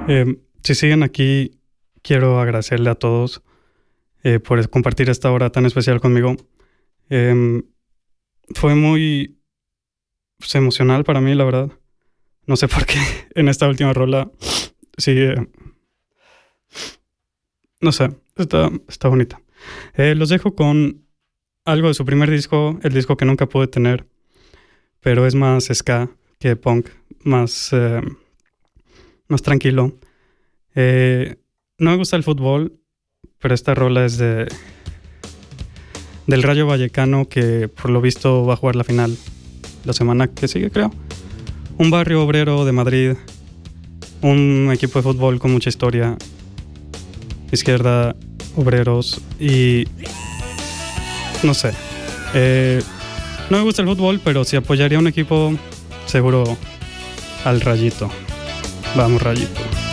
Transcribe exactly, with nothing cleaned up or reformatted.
Eh, si siguen aquí, quiero agradecerle a todos eh, por compartir esta hora tan especial conmigo. Eh, fue muy pues, emocional para mí, la verdad. No sé por qué en esta última rola sigue... No sé, está, está bonita. Eh, los dejo con algo de su primer disco, el disco que nunca pude tener, pero es más ska que punk, más, eh, más tranquilo. Eh, no me gusta el fútbol, pero esta rola es de del Rayo Vallecano, que por lo visto va a jugar la final la semana que sigue, creo. Un barrio obrero de Madrid, un equipo de fútbol con mucha historia, izquierda, obreros y no sé. Eh, no me gusta el fútbol, pero si apoyaría a un equipo, seguro al Rayito. Vamos, Rayito.